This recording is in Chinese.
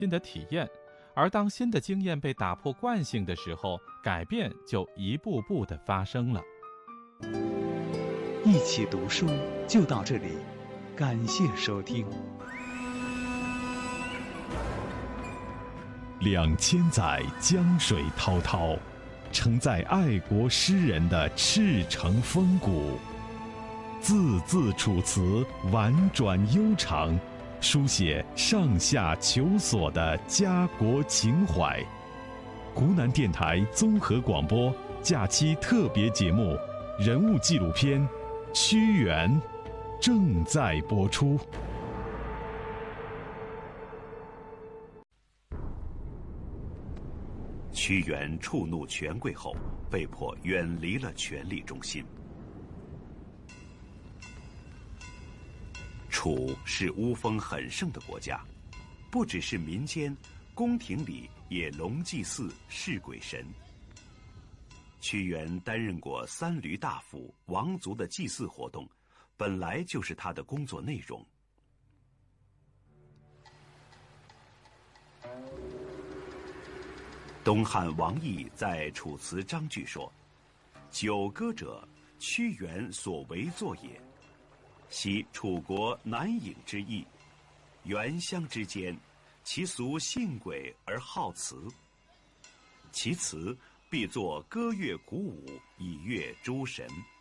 新的体验，而当新的经验被打破惯性的时候，改变就一步步地发生了。 一起读书就到这里，感谢收听。 2000载江水滔滔，承载爱国诗人的赤诚风骨，字字楚辞婉转悠长，书写上下求索的家国情怀。湖南电台综合广播假期特别节目人物纪录片《屈原》正在播出。 屈原触怒权贵后，被迫远离了权力中心。楚是巫风很盛的国家，不只是民间，宫廷里也龙祭祀祀鬼神。屈原担任过三闾大夫、王族的祭祀活动，本来就是他的工作内容。东汉王逸在《楚辞章句》说：“九歌者，屈原所为作也。昔楚国南郢之邑，原乡之间，其俗信诡而好辞。其辞必作歌乐鼓舞，以悦诸神。